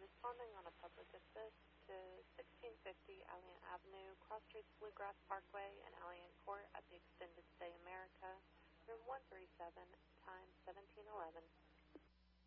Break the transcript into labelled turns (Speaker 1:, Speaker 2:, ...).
Speaker 1: responding on a public assist to 1650 Alliant Avenue, Cross Streets, Bluegrass Parkway, and Alliant Court at the Extended Stay America, room 137, time 1711.